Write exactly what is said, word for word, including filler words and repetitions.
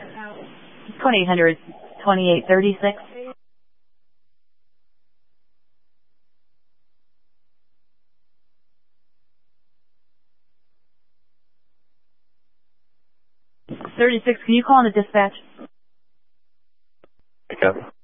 twenty-eight hundred, twenty-eight thirty-six. thirty-six, can you call on the dispatch? Okay.